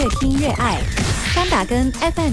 越听越爱。张打根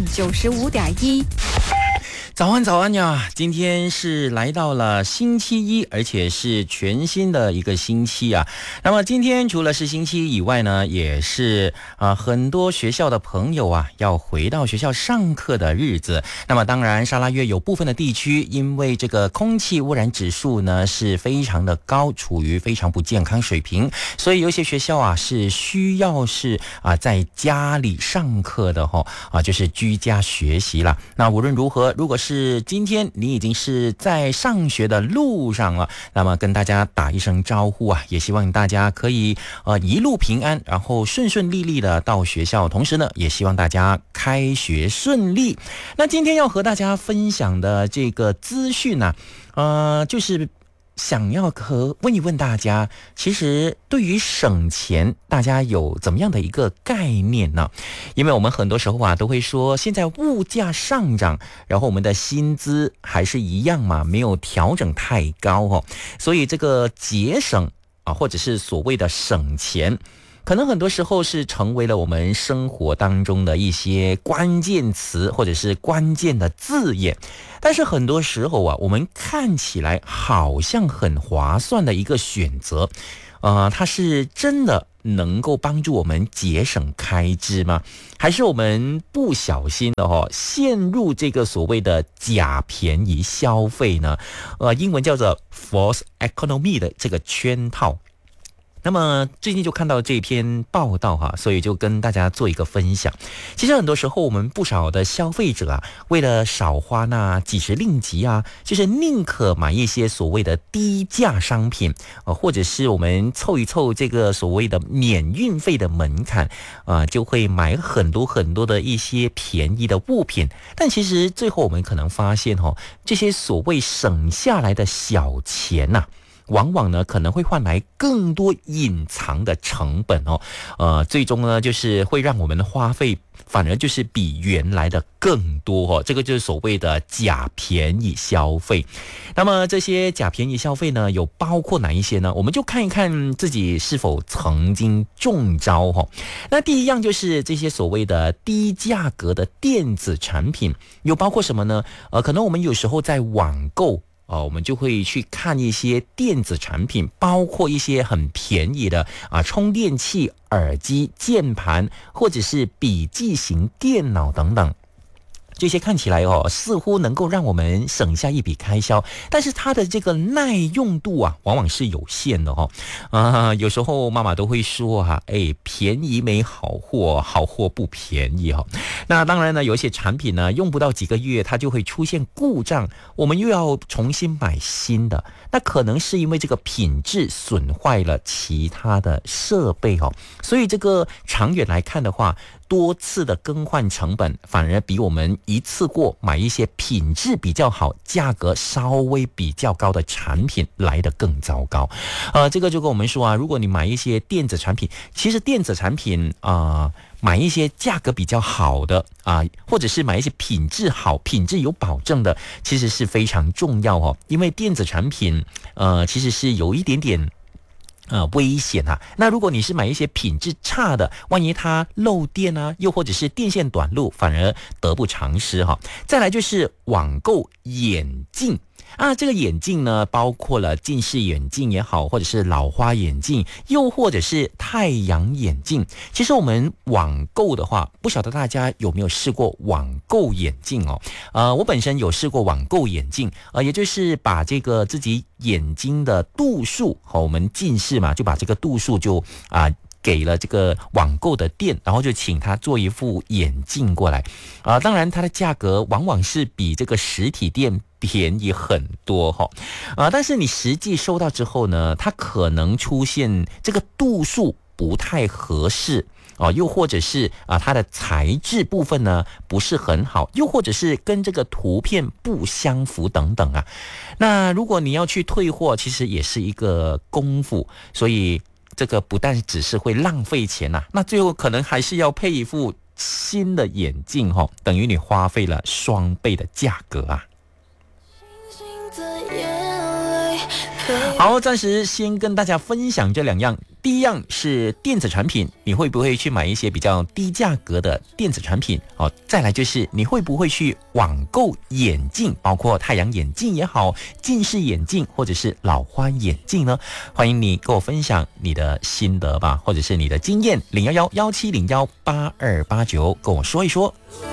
FM95.1。 早安早安呀，今天是来到了星期一，而且是全新的一个星期啊。那么今天除了是星期一以外呢，也是很多学校的朋友啊要回到学校上课的日子。那么当然沙拉越有部分的地区因为这个空气污染指数呢是非常的高，处于非常不健康水平，所以有些学校啊是需要是在家里上课的就是居家学习了。那无论如何，如果是今天你已经是在上学的路上了，那么跟大家打一声招呼啊，也希望大家可以一路平安，然后顺顺利利的到学校，同时呢也希望大家开学顺利。那今天要和大家分享的这个资讯呢就是想要问一问大家，其实对于省钱大家有怎么样的一个概念呢？因为我们很多时候都会说现在物价上涨，然后我们的薪资还是一样嘛，没有调整太高所以这个节省或者是所谓的省钱，可能很多时候是成为了我们生活当中的一些关键词或者是关键的字眼。但是很多时候我们看起来好像很划算的一个选择，它是真的能够帮助我们节省开支吗？还是我们不小心的陷入这个所谓的假便宜消费呢？英文叫做 false economy 的这个圈套。那么最近就看到这篇报道所以就跟大家做一个分享。其实很多时候我们不少的消费者为了少花那几十令吉就是宁可买一些所谓的低价商品或者是我们凑一凑这个所谓的免运费的门槛就会买很多很多的一些便宜的物品。但其实最后我们可能发现这些所谓省下来的小钱往往呢可能会换来更多隐藏的成本最终呢就是会让我们的花费反而就是比原来的更多这个就是所谓的假便宜消费。那么这些假便宜消费呢有包括哪一些呢？我们就看一看自己是否曾经中招那第一样就是这些所谓的低价格的电子产品，有包括什么呢？可能我们有时候在网购我们就会去看一些电子产品，包括一些很便宜的充电器、耳机、键盘，或者是笔记型电脑等等。这些看起来似乎能够让我们省下一笔开销，但是它的这个耐用度往往是有限的有时候妈妈都会说便宜没好货，好货不便宜那当然呢，有一些产品呢用不到几个月它就会出现故障，我们又要重新买新的，那可能是因为这个品质损坏了其他的设备所以这个长远来看的话，多次的更换成本反而比我们一次过买一些品质比较好、价格稍微比较高的产品来得更糟糕。这个就跟我们说如果你买一些电子产品，其实电子产品买一些价格比较好的或者是买一些品质好、品质有保证的，其实是非常重要因为电子产品其实是有一点点危险那如果你是买一些品质差的，万一它漏电又或者是电线短路，反而得不偿失再来就是网购眼镜这个眼镜呢包括了近视眼镜也好，或者是老花眼镜，又或者是太阳眼镜。其实我们网购的话，不晓得大家有没有试过网购眼镜我本身有试过网购眼镜也就是把这个自己眼睛的度数我们近视嘛，就把这个度数就给了这个网购的店，然后就请他做一副眼镜过来当然它的价格往往是比这个实体店便宜很多但是你实际收到之后呢，它可能出现这个度数不太合适又或者是它的材质部分呢不是很好，又或者是跟这个图片不相符等等那如果你要去退货，其实也是一个功夫，所以这个不但只是会浪费钱那最后可能还是要配一副新的眼镜等于你花费了双倍的价格好，暂时先跟大家分享这2样。第一样是电子产品，你会不会去买一些比较低价格的电子产品？再来就是你会不会去网购眼镜，包括太阳眼镜也好，近视眼镜或者是老花眼镜呢？欢迎你跟我分享你的心得吧，或者是你的经验，011-1701-8289跟我说一说。